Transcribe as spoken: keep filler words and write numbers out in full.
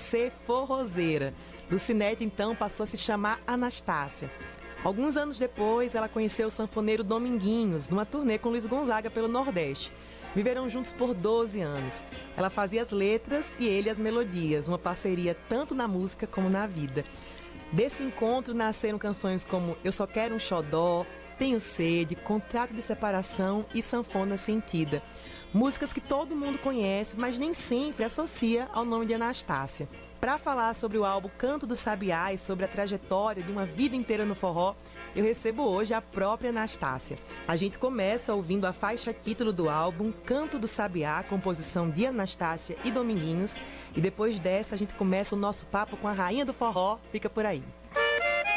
ser forrozeira. Lucinete, então, passou a se chamar Anastácia. Alguns anos depois, ela conheceu o sanfoneiro Dominguinhos, numa turnê com Luiz Gonzaga pelo Nordeste. Viveram juntos por doze anos. Ela fazia as letras e ele as melodias, uma parceria tanto na música como na vida. Desse encontro nasceram canções como Eu Só Quero um Xodó, Tenho Sede, Contrato de Separação e Sanfona Sentida. Músicas que todo mundo conhece, mas nem sempre associa ao nome de Anastácia. Para falar sobre o álbum Canto do Sabiá e sobre a trajetória de uma vida inteira no forró, eu recebo hoje a própria Anastácia. A gente começa ouvindo a faixa título do álbum, Canto do Sabiá, composição de Anastácia e Dominguinhos. E depois dessa a gente começa o nosso papo com a rainha do forró. Fica por aí.